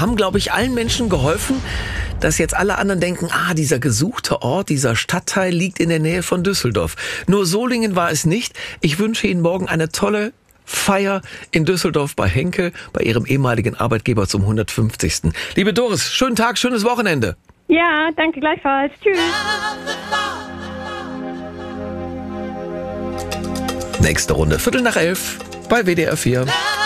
haben, glaube ich, allen Menschen geholfen, dass jetzt alle anderen denken, dieser gesuchte Ort, dieser Stadtteil liegt in der Nähe von Düsseldorf. Nur Solingen war es nicht. Ich wünsche Ihnen morgen eine tolle Feier in Düsseldorf bei Henkel, bei Ihrem ehemaligen Arbeitgeber zum 150. Liebe Doris, schönen Tag, schönes Wochenende. Ja, danke gleichfalls. Tschüss. Nächste Runde, 11:15 bei WDR 4.